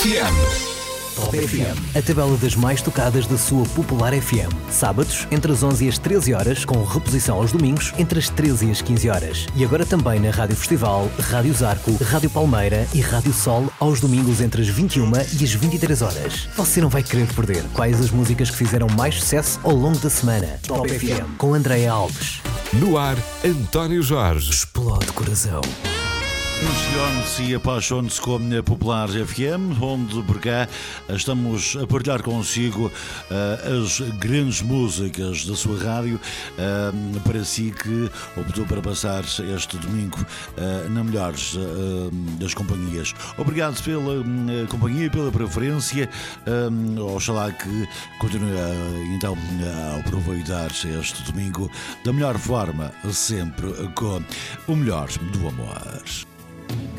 Top FM, a tabela das mais tocadas da sua popular FM. Sábados, entre as 11 e as 13 horas, com reposição aos domingos, entre as 13 e as 15 horas. E agora também na Rádio Festival, Rádio Zarco, Rádio Palmeira e Rádio Sol, aos domingos entre as 21 e as 23 horas. Você não vai querer perder quais as músicas que fizeram mais sucesso ao longo da semana. Top FM, com Andréa Alves. No ar, António Jorge. Explode coração. Emocione-se e apaixone-se com a Popular FM, onde por cá estamos a partilhar consigo as grandes músicas da sua rádio, para si que optou para passar este domingo na melhor das companhias. Obrigado pela companhia e pela preferência. Oxalá que continue então a aproveitar este domingo da melhor forma, sempre com o melhor do amor.